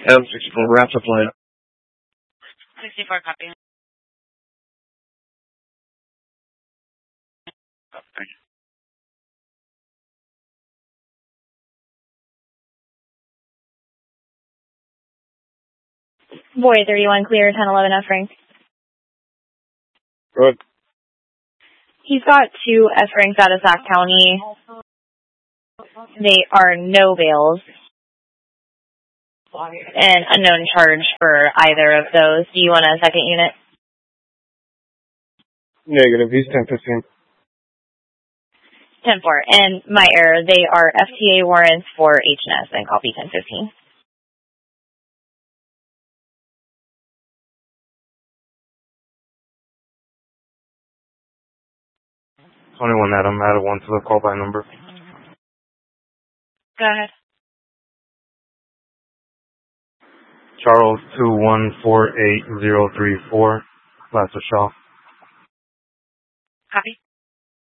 M64 wraps up line. 64 copy. Thank you. Boy 31 clear, 1011 F rank. Good. He's got 2 F ranks out of Sac County. They are no bails. And unknown charge for either of those. Do you want a second unit? Negative. He's 1015. 10-4. And my error, they are FTA warrants for HNS and copy 1015. Adam, add 1 to the call by number. Go ahead. Charles 2148034, Plaza Shaw. Copy.